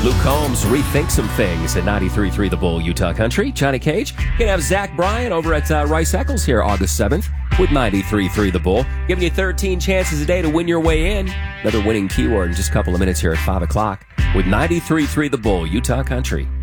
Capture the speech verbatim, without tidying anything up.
Luke Combs, Rethink Some Things at ninety-three point three The Bull, Utah Country. Johnny Cage. Gonna have Zach Bryan over at uh, Rice Eccles here August seventh with ninety-three point three The Bull. Giving you thirteen chances a day to win your way in. Another winning keyword in just a couple of minutes here at five o'clock with ninety-three point three The Bull, Utah Country.